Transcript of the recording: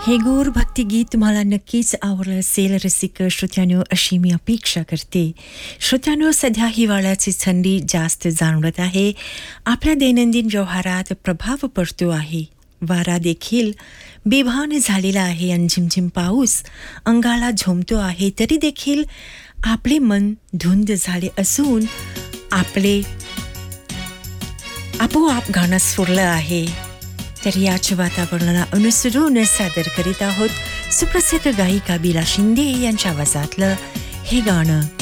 हे गोर भक्तिगीत तुम्हाला नक्कीच आवडलं असेल रसिक श्रोत्यांनो, अशी मी अपेक्षा करते. श्रोत्यांनो, सध्या हिवाळ्याची थंडी जास्त जाणवत आहे. आपल्या दैनंदिन व्यवहारात प्रभाव पडतो आहे. वारा देखील बेभान झालेला आहे आणि झिमझिम पाऊस अंगाला झोंबतो आहे. तरी देखील आपले मन धुंद झाले असून आपले आपोआप गाणं सुरलं आहे. तर याच वातावरणाला अनुसरून सादर करीत आहोत सुप्रसिद्ध गायिका बिला शिंदे यांच्या आवाजातलं हे गाणं.